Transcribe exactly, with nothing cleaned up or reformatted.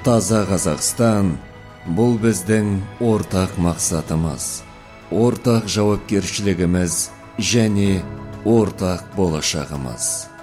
Таза Қазақстан бұл біздің ортақ мақсатымыз, ортақ жауапкершілігіміз және ортақ болашағымыз.